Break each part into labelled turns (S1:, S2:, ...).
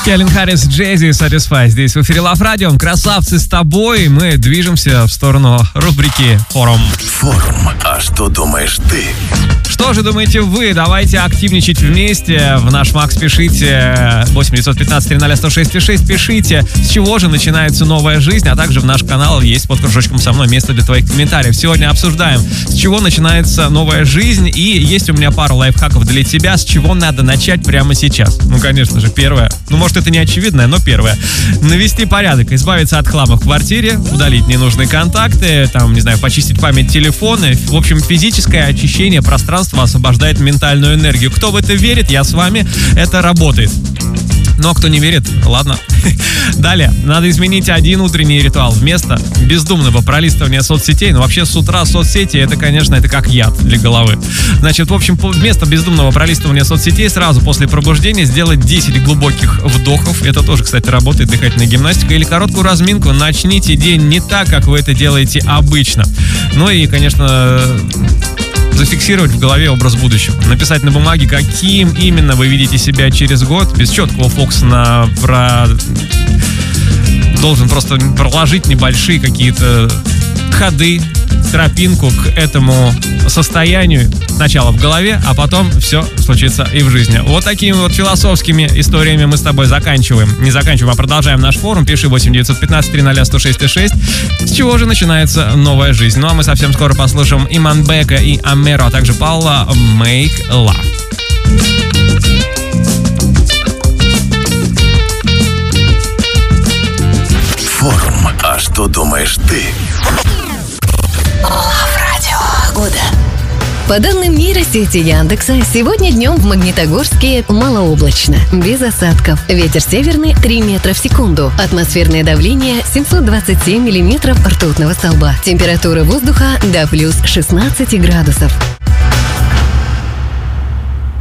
S1: Кельвин Харрис, Джей-Зи, Satisfy. Здесь в эфире Love Radio. Красавцы, с тобой. Мы движемся в сторону рубрики «Форум».
S2: Форум. А что думаешь ты?
S1: Что же думаете вы? Давайте активничать вместе. В наш Макс пишите 8 915 300 106 пишите, с чего же начинается новая жизнь, а также в наш канал есть под кружочком со мной место для твоих комментариев. Сегодня обсуждаем, с чего начинается новая жизнь, и есть у меня пару лайфхаков для тебя, с чего надо начать прямо сейчас. Ну, конечно же, первое, может это не очевидное, но первое. Навести порядок, избавиться от хлама в квартире, удалить ненужные контакты, почистить память телефона. В общем, физическое очищение пространства освобождает ментальную энергию. Кто в это верит, я с вами, это работает. Но кто не верит, ладно. Далее, надо изменить один утренний ритуал. Вместо бездумного пролистывания соцсетей, вообще с утра соцсети, это как яд для головы. Вместо бездумного пролистывания соцсетей сразу после пробуждения сделать 10 глубоких вдохов. Это тоже, кстати, работает, дыхательная гимнастика. Или короткую разминку. Начните день не так, как вы это делаете обычно. И, конечно, зафиксировать в голове образ будущего. Написать на бумаге, каким именно вы видите себя через год, без четкого фокуса должен просто проложить небольшие какие-то ходы, тропинку к этому состоянию. Сначала в голове, а потом все случится и в жизни. Вот такими вот философскими историями мы с тобой а продолжаем наш форум. Пиши 8 915 300 106. С чего же начинается новая жизнь? А мы совсем скоро послушаем Иманбека и Амеро, а также Паула «Make Love».
S2: Форум. А что думаешь ты?
S3: Love Radio. Погода. По данным нейросети Яндекса, сегодня днем в Магнитогорске малооблачно, без осадков. Ветер северный 3 метра в секунду. Атмосферное давление 727 миллиметров ртутного столба. Температура воздуха до плюс 16 градусов.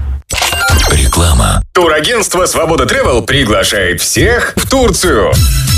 S2: Реклама.
S4: Турагентство «Свобода Тревел» приглашает всех в Турцию.